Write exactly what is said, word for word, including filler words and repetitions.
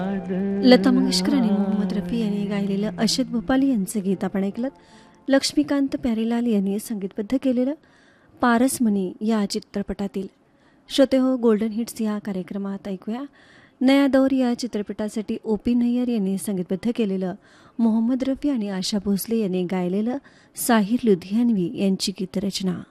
लता मंगेशकर आणि मोहम्मद रफी यांनी गायलेलं अशद भोपाली यांचं गीत आपण ऐकलं. लक्ष्मीकांत प्यारेलाल यांनी संगीतबद्ध केलेलं पारसमणी या चित्रपटातील. श्रोते हो, गोल्डन हिट्स या कार्यक्रमात ऐकूया नया दौर या चित्रपटासाठी ओ पी नय्यर यांनी संगीतबद्ध केलेलं मोहम्मद रफी आणि आशा भोसले यांनी गायलेलं साहिर लुधियानवी यांची गीतरचना.